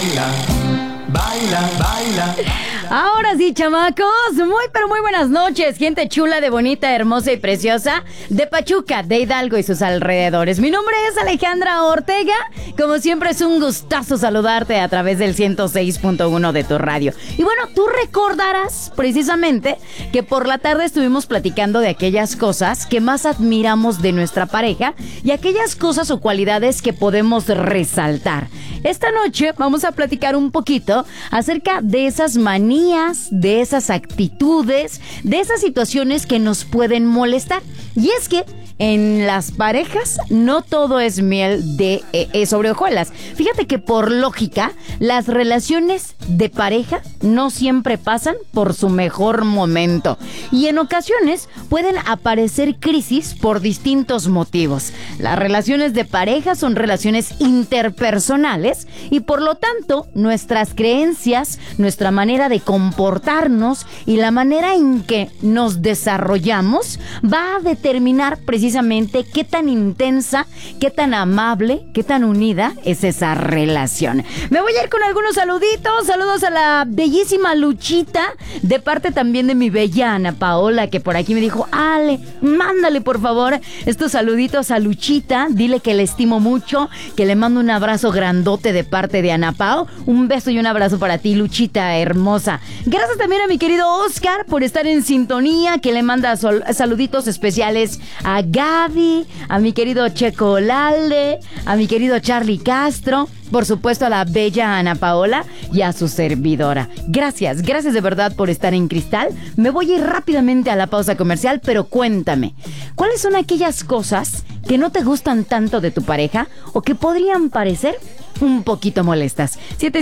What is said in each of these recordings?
Baila, baila. Ahora sí, chamacos, pero muy buenas noches, gente chula, de bonita, hermosa y preciosa, de Pachuca, de Hidalgo y sus alrededores. Mi nombre es Alejandra Ortega, como siempre es un gustazo saludarte a través del 106.1 de tu radio. Y bueno, tú recordarás precisamente que por la tarde estuvimos platicando de aquellas cosas que más admiramos de nuestra pareja y aquellas cosas o cualidades que podemos resaltar. Esta noche vamos a platicar un poquito acerca de esas manías, de esas actitudes, de esas situaciones que nos pueden molestar. Y es que en las parejas no todo es miel de sobre hojuelas. Fíjate que por lógica, las relaciones de pareja no siempre pasan por su mejor momento. Y en ocasiones pueden aparecer crisis por distintos motivos. Las relaciones de pareja son relaciones interpersonales y por lo tanto nuestras creencias, nuestra manera de comportarnos y la manera en que nos desarrollamos va a determinar precisamente qué tan intensa, qué tan amable, qué tan unida es esa relación. Me voy a ir con algunos saluditos. Saludos a la bellísima Luchita, de parte también de mi bella Ana Paola, que por aquí me dijo: Ale, mándale por favor estos saluditos a Luchita, dile que le estimo mucho, que le mando un abrazo grandote de parte de Ana Pao. Un beso y un abrazo para ti, Luchita hermosa. Gracias también a mi querido Oscar por estar en sintonía, que le manda saluditos especiales a Gaby, a mi querido Checo Lalde, a mi querido Charlie Castro, por supuesto a la bella Ana Paola y a su servidora. Gracias de verdad por estar en Cristal. Me voy a ir rápidamente a la pausa comercial, pero cuéntame, ¿cuáles son aquellas cosas que no te gustan tanto de tu pareja o que podrían parecer un poquito molestas?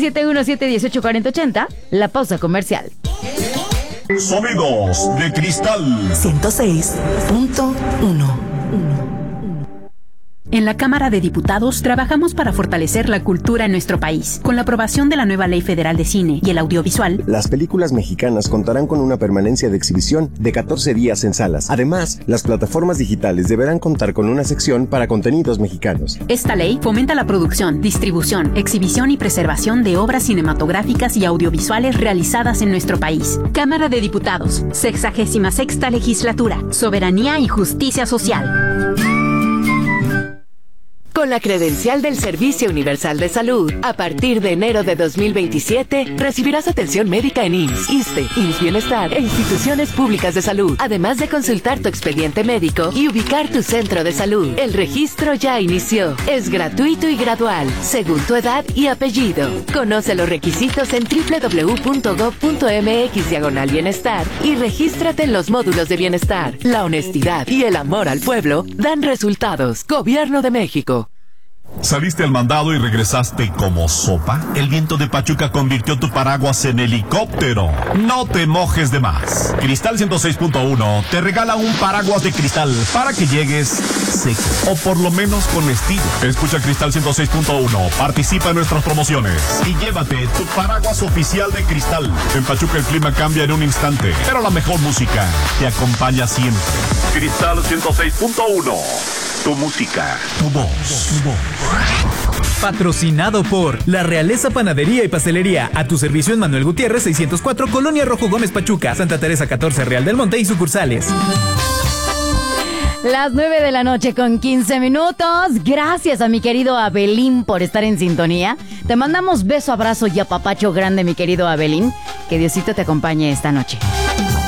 771-718-4080, la pausa comercial. Sonidos de Cristal 106.1. En la Cámara de Diputados trabajamos para fortalecer la cultura en nuestro país. Con la aprobación de la nueva Ley Federal de Cine y el Audiovisual, las películas mexicanas contarán con una permanencia de exhibición de 14 días en salas. Además, las plataformas digitales deberán contar con una sección para contenidos mexicanos. Esta ley fomenta la producción, distribución, exhibición y preservación de obras cinematográficas y audiovisuales realizadas en nuestro país. Cámara de Diputados, 66ª Legislatura, Soberanía y Justicia Social. Con la credencial del Servicio Universal de Salud, a partir de enero de 2027, recibirás atención médica en IMSS, ISSSTE, IMSS Bienestar e instituciones públicas de salud, además de consultar tu expediente médico y ubicar tu centro de salud. El registro ya inició. Es gratuito y gradual, según tu edad y apellido. Conoce los requisitos en www.gov.mx/bienestar y regístrate en los módulos de bienestar. La honestidad y el amor al pueblo dan resultados. Gobierno de México. ¿Saliste al mandado y regresaste como sopa? El viento de Pachuca convirtió tu paraguas en helicóptero. No te mojes de más. Cristal 106.1 te regala un paraguas de cristal para que llegues seco, o por lo menos con estilo. Escucha Cristal 106.1, participa en nuestras promociones y llévate tu paraguas oficial de Cristal. En Pachuca el clima cambia en un instante, pero la mejor música te acompaña siempre. Cristal 106.1. Tu música, tu voz. Patrocinado por La Realeza Panadería y Pastelería. A tu servicio en Manuel Gutiérrez 604, Colonia Rojo Gómez Pachuca, Santa Teresa 14, Real del Monte y sucursales. Las 9 de la noche con 15 minutos. Gracias a mi querido Abelín por estar en sintonía. Te mandamos beso, abrazo y apapacho grande, mi querido Abelín. Que Diosito te acompañe esta noche.